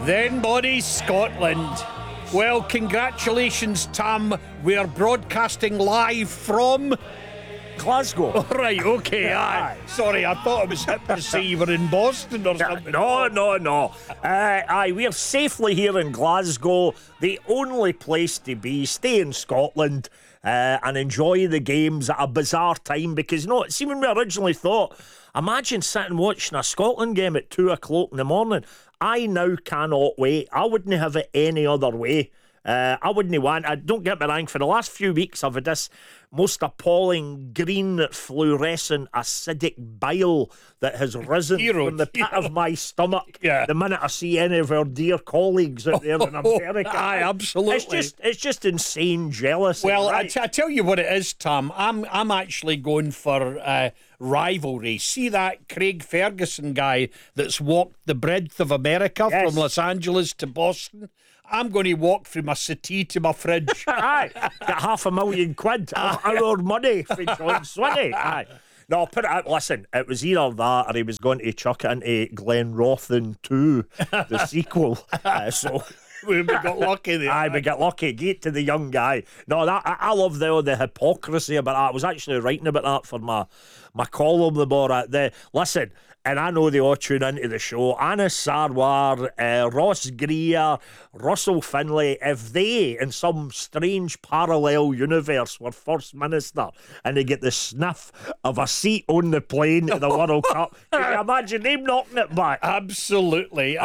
Then Body Scotland. Well, congratulations, Tam. We're broadcasting live from Glasgow. Oh, right, okay, aye. Sorry, I thought it was hip to say you were in Boston or something. No. Aye, we're safely here in Glasgow, the only place to be. Stay in Scotland and enjoy the games at a bizarre time, because, see, when we originally thought, imagine sitting watching a Scotland game at 2 o'clock in the morning. I now cannot wait. I wouldn't have it any other way. I wouldn't want. Don't get me wrong. For the last few weeks, I've had this most appalling green fluorescent acidic bile that has risen from the pit of my stomach. Yeah. The minute I see any of our dear colleagues out there in America, aye, absolutely. It's just insane jealousy. Well, right? I tell you what it is, Tom. I'm actually going for rivalry. See that Craig Ferguson guy that's walked the breadth of America from Los Angeles to Boston? I'm going to walk from my settee to my fridge. Aye, got £500,000 of our money for John Swinney. Aye. No, put it out. Listen, it was either that or he was going to chuck it into Glen Rothan 2, the sequel. So we got lucky there. Aye, we got lucky. Get to the young guy. No, that I love the hypocrisy about that. I was actually writing about that for my column about it. Listen, and I know they all tune into the show. Anas Sarwar, Ross Greer, Russell Finlay, if they, in some strange parallel universe, were First Minister and they get the sniff of a seat on the plane to the World Cup, can you imagine them knocking it back? Absolutely.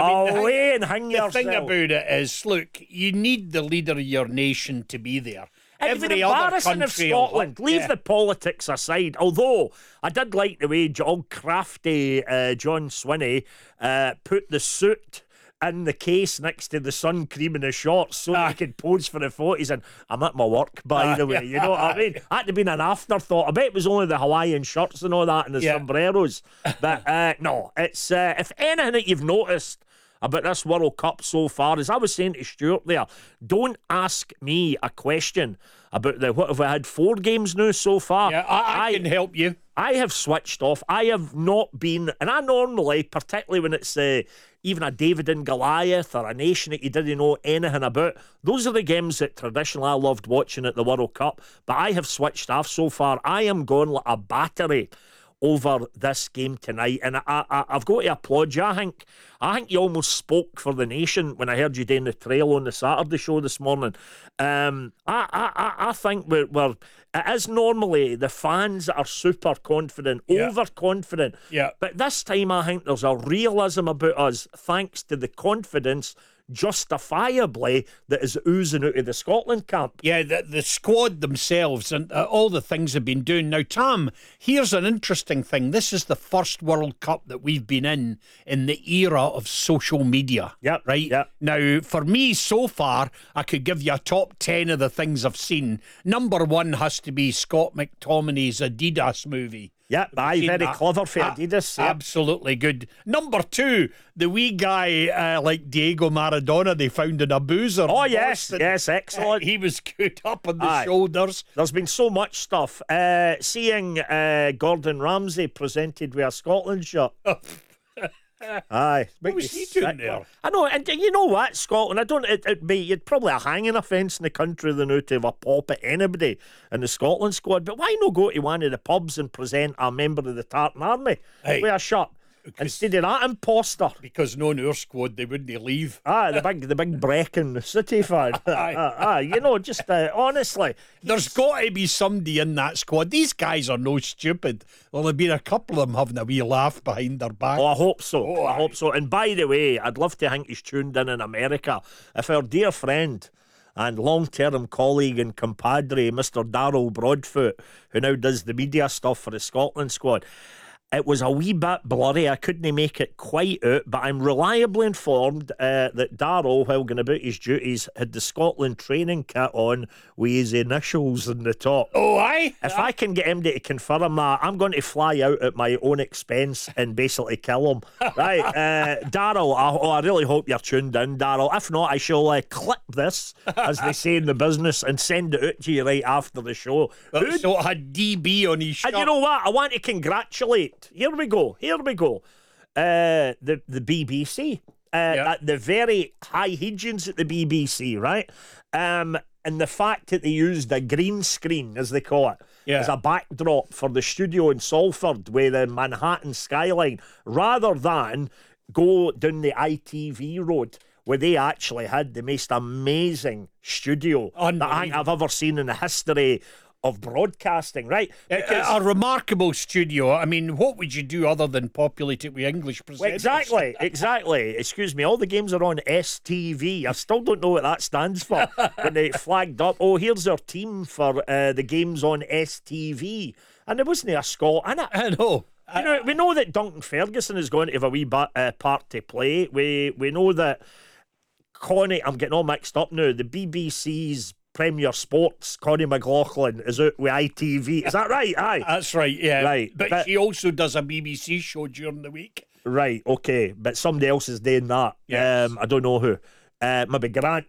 The thing about it is, look, you need the leader of your nation to be there. Every other country of Scotland. Leave the politics aside. Although I did like the way all crafty John Swinney put the suit in the case next to the sun cream in the shorts so he could pose for the photos. And I'm at my work, by the way. You know what I mean? That had been an afterthought. I bet it was only the Hawaiian shirts and all that and the sombreros. But no, it's if anything that you've noticed about this World Cup so far, as I was saying to Stuart there, don't ask me a question about what have we had 4 games now so far. Yeah, I can help you. I have switched off. I have not been, and I normally, particularly when it's even a David and Goliath or a nation that you didn't know anything about, those are the games that traditionally I loved watching at the World Cup, but I have switched off so far. I am going like a battery over this game tonight, and I've got to applaud you. I think you almost spoke for the nation when I heard you doing the trail on the Saturday show this morning. I think we're it is normally the fans that are super confident, overconfident. Yeah. But this time I think there's a realism about us, thanks to the confidence, justifiably, that is oozing out of the Scotland camp. Yeah, the squad themselves and all the things they've been doing. Now, Tom, here's an interesting thing. This is the first World Cup that we've been in the era of social media. Yep, right? Yep. Now, for me, so far, I could give you a top 10 of the things I've seen. Number 1 has to be Scott McTominay's Adidas movie. Yep, very clever for Adidas. Yep. Absolutely good. Number 2, the wee guy like Diego Maradona they found in a boozer. Oh, yes, excellent. He was good up on the shoulders. There's been so much stuff. Seeing Gordon Ramsay presented with a Scotland shirt. Aye, what was he doing there? I know, and you know what, Scotland, you'd probably a hanging offence in the country than now to have a pop at anybody in the Scotland squad, but why not go to one of the pubs and present a member of the Tartan Army with a shirt? Instead of that imposter. Because no, in our squad, they wouldn't leave. The big Brecon City fan. Just honestly. There's got to be somebody in that squad. These guys are no stupid. There'll have been a couple of them having a wee laugh behind their back. Oh, I hope so. I hope so. And by the way, I'd love to think he's tuned in America. If our dear friend and long-term colleague and compadre, Mr. Darrell Broadfoot, who now does the media stuff for the Scotland squad, it was a wee bit blurry. I couldn't make it quite out, but I'm reliably informed that Darrell, while going about his duties, had the Scotland training kit on with his initials in the top. Oh, aye? If I can get him to confirm that, I'm going to fly out at my own expense and basically kill him. Right, Darrell, I really hope you're tuned in, Darrell. If not, I shall clip this, as they say in the business, and send it out to you right after the show. So it had DB on his shirt. And you know what? I want to congratulate. Here we go. The BBC at the very high Hegians at the BBC, right? And the fact that they used a green screen, as they call it, as a backdrop for the studio in Salford with the Manhattan skyline, rather than go down the ITV road, where they actually had the most amazing studio that I think I've ever seen in the history of broadcasting, right? A remarkable studio. I mean, what would you do other than populate it with English presenters? Exactly. Excuse me, all the games are on STV. I still don't know what that stands for. When they flagged up, here's our team for the games on STV. And there wasn't a Scot in it. I know. We know that Duncan Ferguson is going to have a wee part to play. We know that Connie, I'm getting all mixed up now, the BBC's Premier Sports, Connie McLaughlin, is out with ITV. Is that right? Aye. That's right, yeah. Right. But she also does a BBC show during the week. Right, okay. But somebody else is doing that. Yes. I don't know who. Maybe Grant.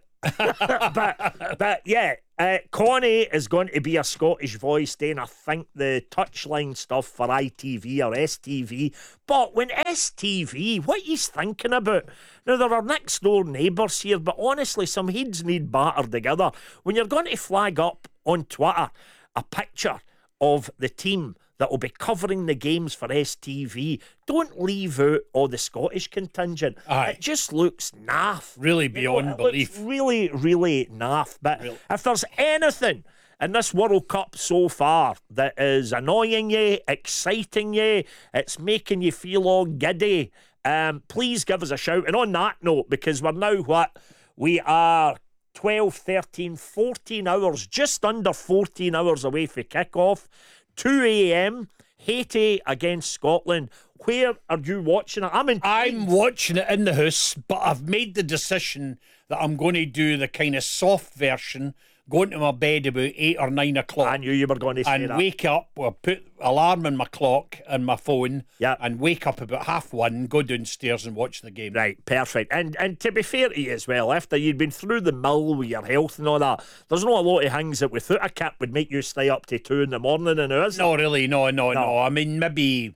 but yeah, Connie is going to be a Scottish voice doing, I think, the touchline stuff for ITV or STV. But when STV, what he's thinking about? Now, there are next door neighbours here, but honestly, some heads need battered together. When you're going to flag up on Twitter a picture of the team that will be covering the games for STV, don't leave out all the Scottish contingent. Aye. It just looks naff. Really beyond belief. Really, really naff. But if there's anything in this World Cup so far that is annoying you, exciting you, it's making you feel all giddy, please give us a shout. And on that note, because we're now we are 12, 13, 14 hours, just under 14 hours away for kick-off. 2 a.m, Haiti against Scotland. Where are you watching it? I'm watching it in the house, but I've made the decision that I'm going to do the kind of soft version, going to my bed about 8 or 9 o'clock. I knew you were going to say that. And wake up, I'll put alarm in my clock and my phone, and wake up about 1:30, go downstairs and watch the game. Right, perfect. And to be fair to you as well, after you'd been through the mill with your health and all that, there's not a lot of things that without a kit would make you stay up to 2 in the morning, and is No, really, no. I mean, maybe,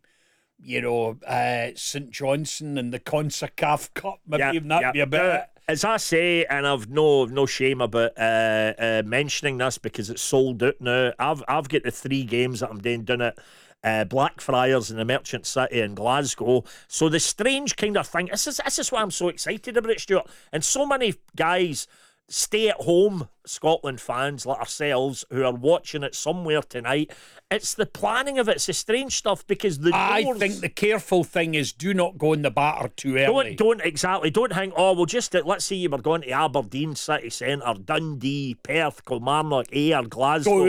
St Johnstone and the CONCACAF Cup, maybe even that'd be a bit. As I say, and I've no shame about mentioning this because it's sold out now. I've got the 3 games that I'm doing at Blackfriars in the Merchant City in Glasgow. So the strange kind of thing, this is why I'm so excited about it, Stuart. And so many guys stay at home Scotland fans like ourselves who are watching it somewhere tonight. It's the planning of it. It's the strange stuff because I think the careful thing is do not go in the batter too early. Don't think, let's say you were going to Aberdeen City Centre, Dundee, Perth, Kilmarnock, Ayr, Glasgow.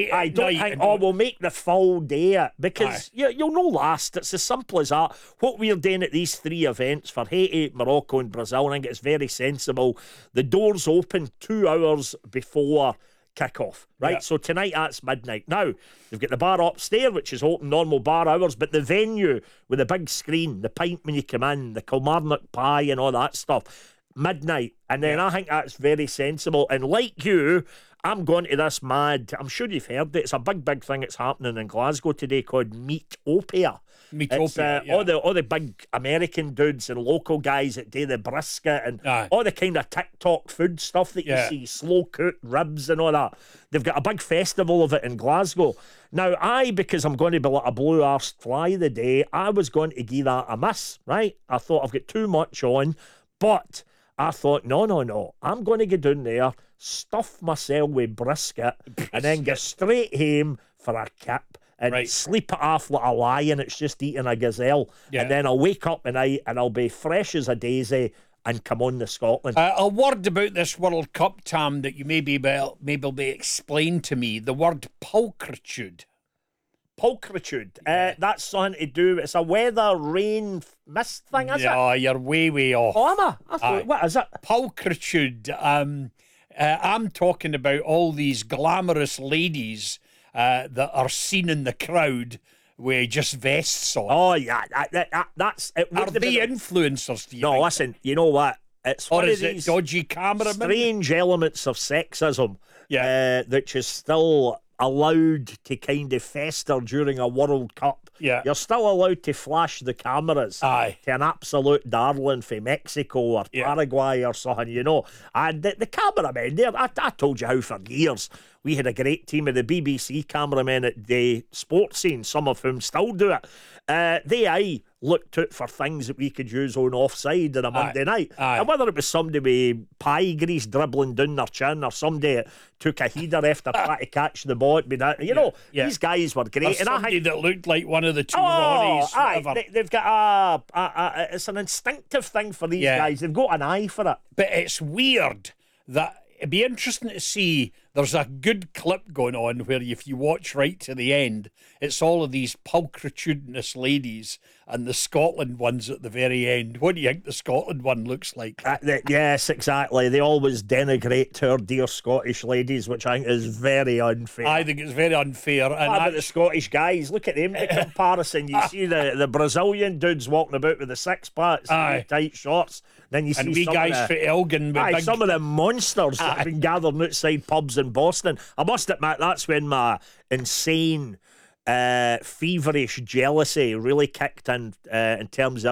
We'll make the full day because you'll no last. It's as simple as that. What we're doing at these 3 events for Haiti, Morocco and Brazil, I think it's very sensible. The doors open 2 hours before kick-off, right? Yeah. So tonight that's midnight. Now, you've got the bar upstairs, which is open normal bar hours, but the venue with the big screen, the pint when you come in, the Kilmarnock pie and all that stuff, midnight. And then I think that's very sensible. And like you, I'm going to this mad, I'm sure you've heard it, it's a big thing that's happening in Glasgow today called Meatopia. All the big American dudes and local guys that do the brisket and all the kind of TikTok food stuff that you see, slow cooked ribs and all that. They've got a big festival of it in Glasgow. Now, because I'm going to be like a blue-arsed fly the day, I was going to give that a miss, right? I thought I've got too much on, but I thought, no, I'm going to get down there, stuff myself with brisket, and then get straight home for a kip and sleep it off like a lion. It's just eating a gazelle. Yeah. And then I'll wake up tonight and I'll be fresh as a daisy and come on to Scotland. A word about this World Cup, Tam, that you maybe be explained to me. The word pulchritude. Pulchritude. That's something to do. It's a weather, rain, mist thing, is it? Yeah, you're way off. Oh, am I? I thought, what is it? Pulchritude. I'm talking about all these glamorous ladies that are seen in the crowd with just vests on. Oh, yeah. That's it. Are they influencers? Do you think? Listen. You know what? It's or one is of these it dodgy cameramen? Strange elements of sexism, which is still allowed to kind of fester during a World Cup, you're still allowed to flash the cameras to an absolute darling from Mexico or Paraguay or something, you know. And the cameramen there, I told you how for years we had a great team of the BBC cameramen at the sports scene, some of whom still do it. They looked out for things that we could use on offside on a Monday night. And whether it was somebody with pie grease dribbling down their chin or somebody that took a header after trying to catch the ball, these guys were great. Or somebody that looked like one of the two Ronnies. They've got it's an instinctive thing for these guys. They've got an eye for it. But it's weird that it'd be interesting to see. There's a good clip going on where if you watch right to the end, it's all of these pulchritudinous ladies and the Scotland ones at the very end. What do you think the Scotland one looks like? Yes, exactly. They always denigrate our dear Scottish ladies, which I think is very unfair. I think it's very unfair. And about the Scottish guys, look at them in comparison. You see the Brazilian dudes walking about with the six-packs, tight shorts. Then you see and we guys for Elgin. Some of the monsters that have been gathered outside pubs in Boston. I must admit, that's when my insane, feverish jealousy really kicked in terms of